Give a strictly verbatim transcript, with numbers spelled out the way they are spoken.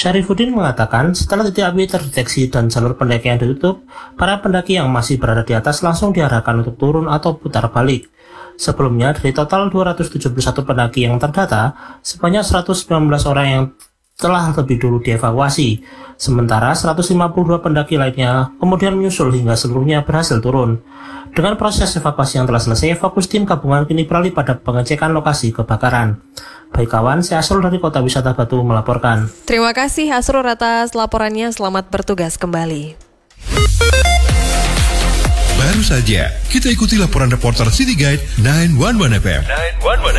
Syarifuddin mengatakan setelah titik api terdeteksi dan jalur pendakian ditutup, para pendaki yang masih berada di atas langsung diarahkan untuk turun atau putar balik. Sebelumnya, dari total dua ratus tujuh puluh satu pendaki yang terdata, sebanyak seratus sembilan belas orang yang telah lebih dulu dievakuasi, sementara seratus lima puluh dua pendaki lainnya kemudian menyusul hingga seluruhnya berhasil turun. Dengan proses evakuasi yang telah selesai, fokus tim gabungan kini beralih pada pengecekan lokasi kebakaran. Baik kawan, saya Asrul dari Kota Wisata Batu melaporkan. Terima kasih Asrul atas laporannya, selamat bertugas kembali. Baru saja kita ikuti laporan reporter City Guide sembilan satu satu F M.